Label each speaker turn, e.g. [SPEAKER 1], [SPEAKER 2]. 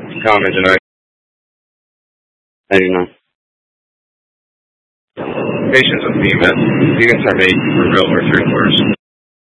[SPEAKER 1] Comment tonight. 99. Patience with me, man. You can start making for real or 3 quarters.